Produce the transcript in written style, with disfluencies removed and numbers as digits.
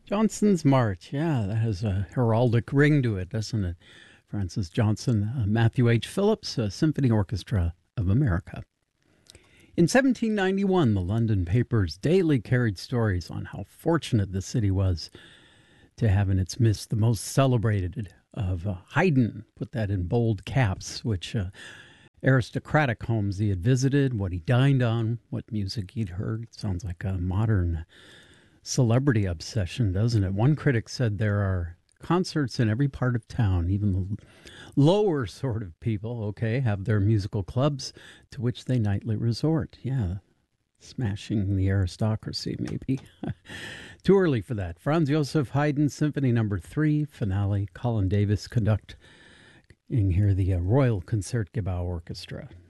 Johnson's March. Yeah, that has a heraldic ring to it, doesn't it? Francis Johnson, Matthew H. Phillips, Symphony Orchestra of America. In 1791, the London papers daily carried stories on how fortunate the city was to have in its midst the most celebrated of Haydn, put that in bold caps, which aristocratic homes he had visited, what he dined on, what music he'd heard. Sounds like a modern celebrity obsession, doesn't it? One critic said there are concerts in every part of town. Even the lower sort of people, okay, have their musical clubs to which they nightly resort. Yeah, smashing the aristocracy, maybe. Too early for that. Franz Joseph Haydn, Symphony Number 3, finale. Colin Davis conducting here the Royal Concertgebouw Orchestra.